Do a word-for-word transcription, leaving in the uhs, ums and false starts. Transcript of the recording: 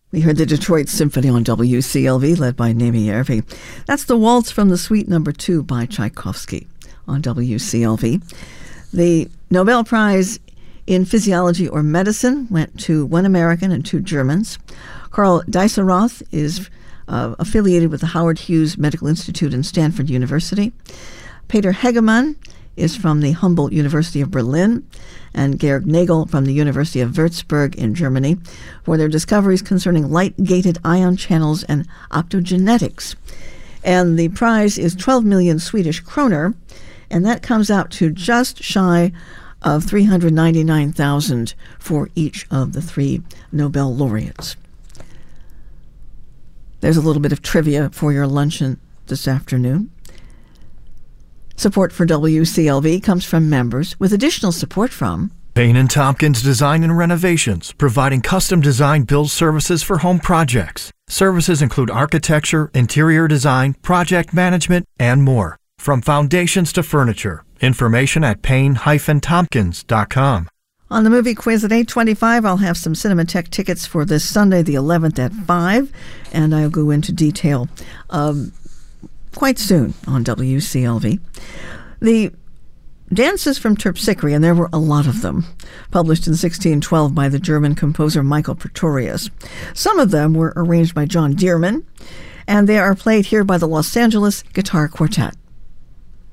We heard the Detroit Symphony on W C L V, led by Nemi Järvi. That's the Waltz from the Suite Number Two by Tchaikovsky on W C L V. The Nobel Prize in Physiology or Medicine went to one American and two Germans. Karl Diesseroth is uh, affiliated with the Howard Hughes Medical Institute and Stanford University. Peter Hegemann is from the Humboldt University of Berlin, and Georg Nagel from the University of Würzburg in Germany for their discoveries concerning light-gated ion channels and optogenetics. And the prize is twelve million Swedish kroner, and that comes out to just shy of three hundred ninety-nine thousand for each of the three Nobel laureates. There's a little bit of trivia for your luncheon this afternoon. Support for W C L V comes from members, with additional support from Payne and Tompkins Design and Renovations, providing custom design build services for home projects. Services include architecture, interior design, project management, and more. From foundations to furniture. Information at payne dash tompkins dot com. On the movie quiz at eight twenty-five, I'll have some Cinematheque tickets for this Sunday, the eleventh at five, and I'll go into detail um, quite soon on W C L V. The Dances from Terpsichore, and there were a lot of them, published in sixteen twelve by the German composer Michael Praetorius. Some of them were arranged by John Dearman, and they are played here by the Los Angeles Guitar Quartet.